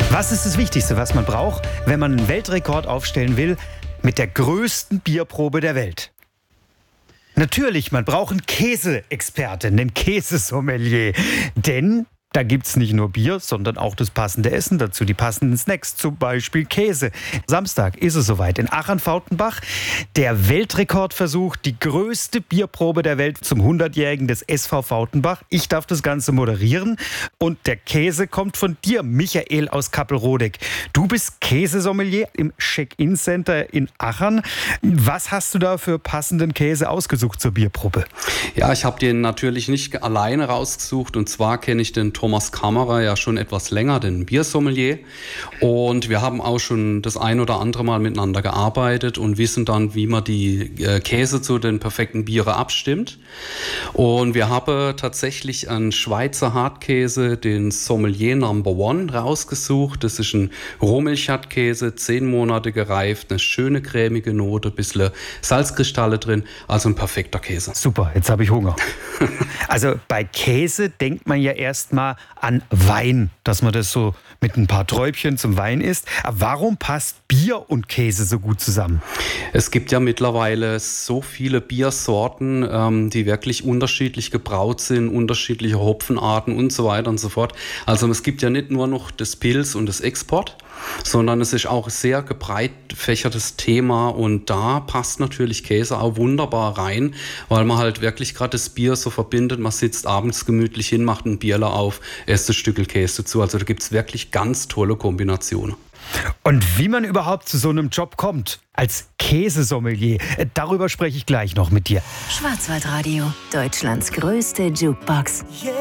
Was ist das Wichtigste, was man braucht, wenn man einen Weltrekord aufstellen will mit der größten Bierprobe der Welt? Natürlich, man braucht einen Käseexperten, einen Käsesommelier. Denn da gibt es nicht nur Bier, sondern auch das passende Essen dazu, die passenden Snacks, zum Beispiel Käse. Samstag ist es soweit in Achern-Fautenbach. Der Weltrekordversuch, die größte Bierprobe der Welt zum 100-Jährigen des SV Fautenbach. Ich darf das Ganze moderieren und der Käse kommt von dir, Michael aus Kappelrodeck. Du bist Käsesommelier im Check-in-Center in Achern. Was hast du da für passenden Käse ausgesucht zur Bierprobe? Ja, ich habe den natürlich nicht alleine rausgesucht, und zwar kenne ich den Thomas Kammerer ja schon etwas länger, den Biersommelier, und wir haben auch schon das ein oder andere Mal miteinander gearbeitet und wissen dann, wie man die Käse zu den perfekten Biere abstimmt. Und wir haben tatsächlich einen Schweizer Hartkäse, den Sommelier Number One, rausgesucht. Das ist ein Rohmilchhartkäse, 10 Monate gereift, eine schöne cremige Note, ein bisschen Salzkristalle drin, also ein perfekter Käse. Super, jetzt habe ich Hunger. Also bei Käse denkt man ja erstmal an Wein, dass man das so mit ein paar Träubchen zum Wein isst. Aber warum passt Bier und Käse so gut zusammen? Es gibt ja mittlerweile so viele Biersorten, die wirklich unterschiedlich gebraut sind, unterschiedliche Hopfenarten und so weiter und so fort. Also es gibt ja nicht nur noch das Pils und das Export, sondern es ist auch ein sehr breit gefächertes Thema, und da passt natürlich Käse auch wunderbar rein, weil man halt wirklich gerade das Bier so verbindet. Man sitzt abends gemütlich hin, macht ein Bierler auf, esst ein Stückel Käse dazu. Also da gibt es wirklich ganz tolle Kombinationen. Und wie man überhaupt zu so einem Job kommt, als Käsesommelier, darüber spreche ich gleich noch mit dir. Schwarzwaldradio, Deutschlands größte Jukebox.